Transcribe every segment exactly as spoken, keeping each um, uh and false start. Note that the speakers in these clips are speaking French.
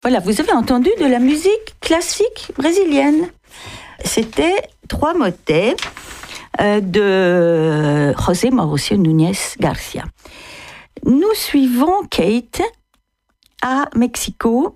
Voilà, vous avez entendu de la musique classique brésilienne. C'était trois motets euh, de José Mauricio Núñez Garcia. Nous suivons Kate à Mexico,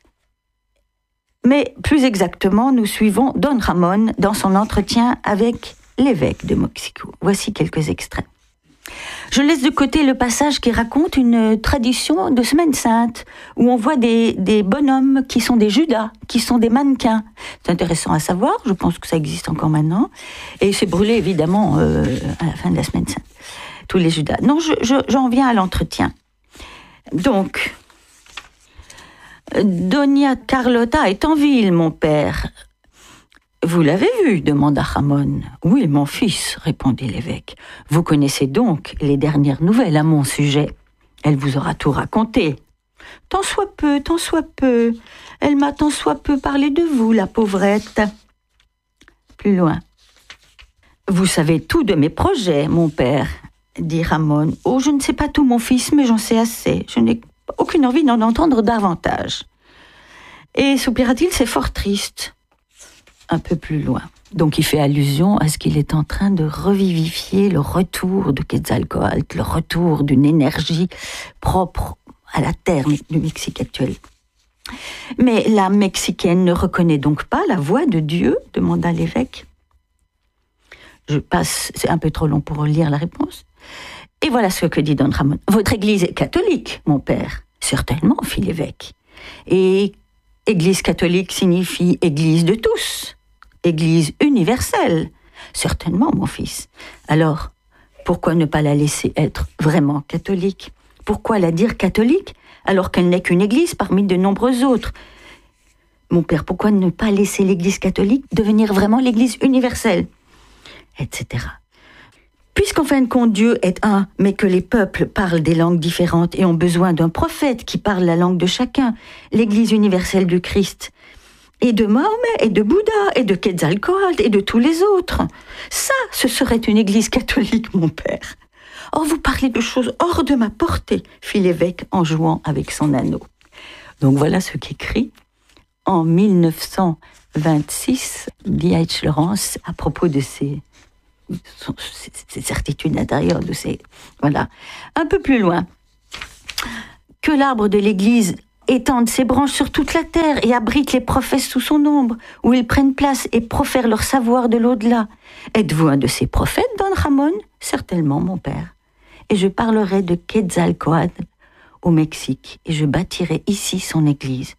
mais plus exactement, nous suivons Don Ramón dans son entretien avec l'évêque de Mexico. Voici quelques extraits. Je laisse de côté le passage qui raconte une tradition de Semaine Sainte, où on voit des, des bonhommes qui sont des Judas, qui sont des mannequins. C'est intéressant à savoir, je pense que ça existe encore maintenant. Et c'est brûlé évidemment euh, à la fin de la Semaine Sainte, tous les Judas. Non, je, je, j'en viens à l'entretien. Donc, Doña Carlota est en ville, mon père. Vous l'avez vu, demanda Ramón. Oui, mon fils, répondit l'évêque. Vous connaissez donc les dernières nouvelles à mon sujet. Elle vous aura tout raconté. Tant soit peu, tant soit peu. Elle m'a tant soit peu parlé de vous, la pauvrette. Plus loin. Vous savez tout de mes projets, mon père, dit Ramón. Oh, je ne sais pas tout, mon fils, mais j'en sais assez. Je n'ai aucune envie d'en entendre davantage. Et soupira-t-il, c'est fort triste. Un peu plus loin. Donc il fait allusion à ce qu'il est en train de revivifier le retour de Quetzalcoatl, le retour d'une énergie propre à la terre du Mexique actuel. Mais la Mexicaine ne reconnaît donc pas la voix de Dieu, demanda l'évêque. Je passe, c'est un peu trop long pour lire la réponse. Et voilà ce que dit Don Ramón. Votre église est catholique, mon père. Certainement, fit l'évêque. Et église catholique signifie église de tous, église universelle. Certainement, mon fils. Alors, pourquoi ne pas la laisser être vraiment catholique? Pourquoi la dire catholique alors qu'elle n'est qu'une église parmi de nombreuses autres? Mon père, pourquoi ne pas laisser l'église catholique devenir vraiment l'église universelle? Etc. Puisqu'en fin de compte, Dieu est un, mais que les peuples parlent des langues différentes et ont besoin d'un prophète qui parle la langue de chacun, l'Église universelle du Christ, et de Mahomet, et de Bouddha, et de Quetzalcoatl, et de tous les autres. Ça, ce serait une Église catholique, mon père. Oh, vous parlez de choses hors de ma portée, fit l'évêque en jouant avec son anneau. Donc voilà ce qu'écrit en mille neuf cent vingt-six D H Lawrence à propos de ces... ces certitudes intérieures de ces... Voilà. Un peu plus loin. Que l'arbre de l'Église étende ses branches sur toute la terre et abrite les prophètes sous son ombre, où ils prennent place et profèrent leur savoir de l'au-delà. Êtes-vous un de ces prophètes, Don Ramón? Certainement, mon père. Et je parlerai de Quetzalcoatl au Mexique, et je bâtirai ici son Église.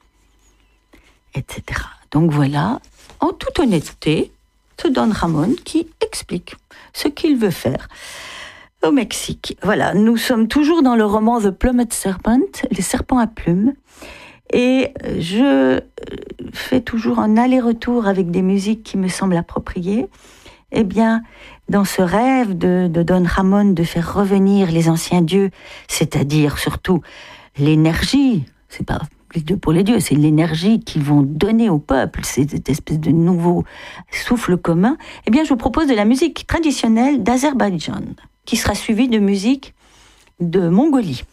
Etc. Donc voilà, en toute honnêteté, Don Ramón qui explique ce qu'il veut faire au Mexique. Voilà, nous sommes toujours dans le roman The Plumed Serpent, les serpents à plumes, et je fais toujours un aller-retour avec des musiques qui me semblent appropriées. Eh bien, dans ce rêve de, de Don Ramón de faire revenir les anciens dieux, c'est-à-dire surtout l'énergie, c'est pas les dieux pour les dieux, c'est l'énergie qu'ils vont donner au peuple, cette espèce de nouveau souffle commun, eh bien je vous propose de la musique traditionnelle d'Azerbaïdjan, qui sera suivie de musique de Mongolie.